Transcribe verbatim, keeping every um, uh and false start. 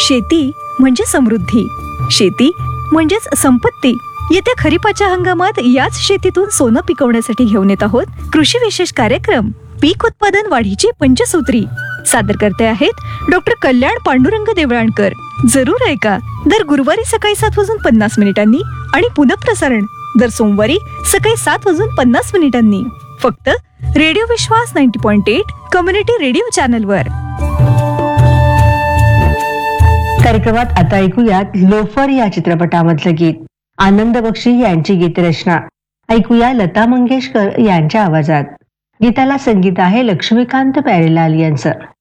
शेती म्हणजे समृद्धी, शेती म्हणजेच संपत्ती. येत्या खरीपाच्या हंगामात याच शेतीतून सोनं पिकवण्यासाठी घेऊन येत आहोत कृषी विशेष कार्यक्रम पीक उत्पादन वाढीची पंचसूत्री. सादर करते आहेत डॉक्टर कल्याण पांडुरंग देवळाणकर. जरूर ऐका. दर गुरुवारी सकाळी सात वाजून पन्नास मिनिटांनी आणि पुनःप्रसारण दर सोमवारी सकाळी सात वाजून पन्नास मिनिटांनी. फक्त रेडिओ विश्वास नव्वद पॉइंट आठ कम्युनिटी रेडिओ चॅनलवर. कार्यक्रमात आता ऐकूयात लोफर या चित्रपटामधलं गीत. आनंद बक्षी यांची गीतरचना. ऐकूया लता मंगेशकर यांच्या आवाजात. गीताला संगीत आहे लक्ष्मीकांत प्यारेलाल यांचं.